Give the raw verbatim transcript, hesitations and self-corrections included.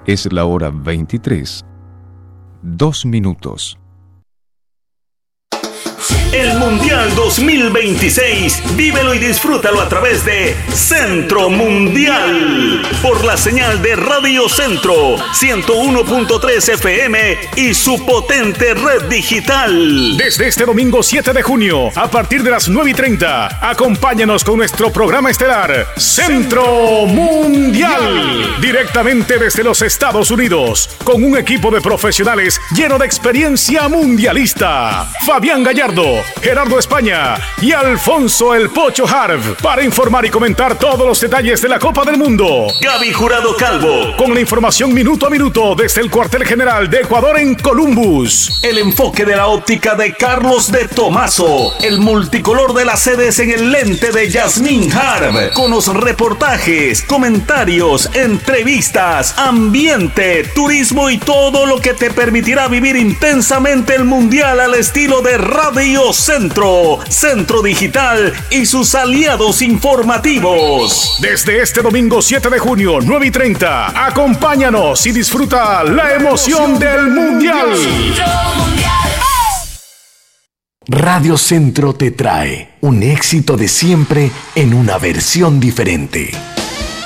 Es la hora veintitrés, dos minutos. El Mundial dos mil veintiséis, vívelo y disfrútalo a través de Centro Mundial, por la señal de Radio Centro, ciento uno punto tres F M y su potente red digital. Desde este domingo siete de junio, a partir de las nueve y treinta, acompáñanos con nuestro programa estelar, Centro Mundial, directamente desde los Estados Unidos, con un equipo de profesionales lleno de experiencia mundialista. Fabián Gallardo, Gerardo España y Alfonso El Pocho Harv, para informar y comentar todos los detalles de la Copa del Mundo. Gaby Jurado Calvo, con la información minuto a minuto desde el cuartel general de Ecuador en Columbus. El enfoque de la óptica de Carlos de Tomaso. El multicolor de las sedes en el lente de Yasmín Harv, con los reportajes, comentarios, entrevistas, ambiente, turismo y todo lo que te permitirá vivir intensamente el Mundial al estilo de Radio Centro, Centro Digital y sus aliados informativos. Desde este domingo siete de junio, nueve y treinta, acompáñanos y disfruta la emoción del Mundial. Radio Centro te trae un éxito de siempre en una versión diferente.